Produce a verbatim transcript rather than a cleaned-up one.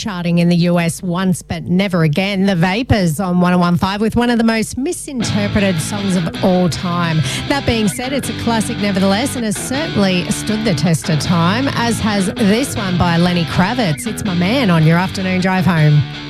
charting in the U S once but never again. The Vapors on one oh one point five with one of the most misinterpreted songs of all time. That being said, it's a classic nevertheless and has certainly stood the test of time, as has this one by Lenny Kravitz. It's My Man on your afternoon drive home.